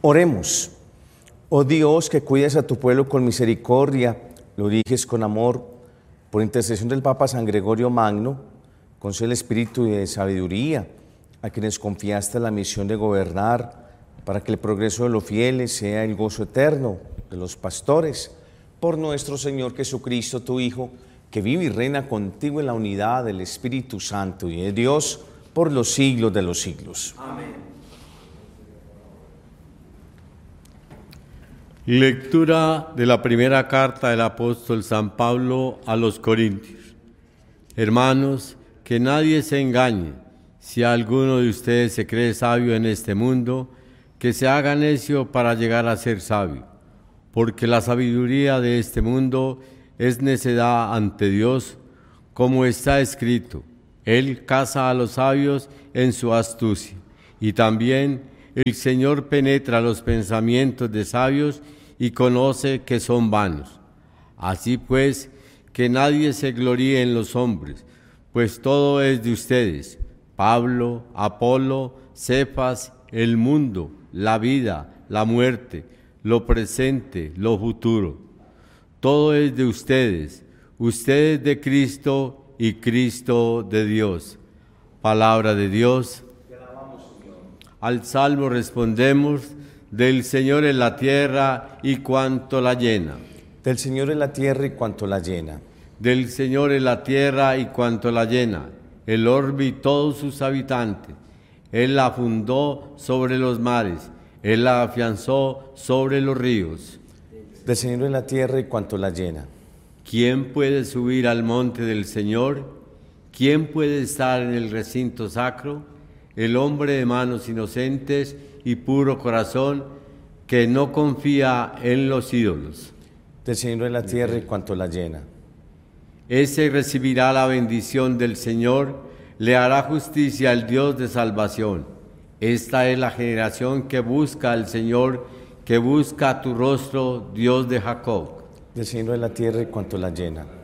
Oremos. Oh Dios, que cuidas a tu pueblo con misericordia, lo diriges con amor, por intercesión del Papa San Gregorio Magno, concede el espíritu de sabiduría a quienes confiaste la misión de gobernar, para que el progreso de los fieles sea el gozo eterno de los pastores. Por nuestro Señor Jesucristo, tu Hijo, que vive y reina contigo en la unidad del Espíritu Santo y de Dios por los siglos de los siglos. Amén. Lectura de la primera carta del apóstol San Pablo a los Corintios. Hermanos, que nadie se engañe. Si alguno de ustedes se cree sabio en este mundo, que se haga necio para llegar a ser sabio, porque la sabiduría de este mundo es necedad ante Dios, como está escrito: Él caza a los sabios en su astucia, y también el Señor penetra los pensamientos de sabios y conoce que son vanos. Así pues, que nadie se gloríe en los hombres, pues todo es de ustedes: Pablo, Apolo, Cefas, el mundo, la vida, la muerte, lo presente, lo futuro. Todo es de ustedes, ustedes de Cristo y Cristo de Dios. Palabra de Dios. Te alabamos, Señor. Al salmo respondemos: del Señor es la tierra y cuanto la llena. Del Señor es la tierra y cuanto la llena. Del Señor es la tierra y cuanto la llena, el orbe y todos sus habitantes. Él la fundó sobre los mares, Él la afianzó sobre los ríos. Del Señor es la tierra y cuanto la llena. ¿Quién puede subir al monte del Señor? ¿Quién puede estar en el recinto sacro? El hombre de manos inocentes y puro corazón, que no confía en los ídolos. Del Señor es la tierra y cuanto la llena. Ese recibirá la bendición del Señor, le hará justicia al Dios de salvación. Esta es la generación que busca al Señor, que busca tu rostro, Dios de Jacob. Del Señor es la tierra y cuanto la llena.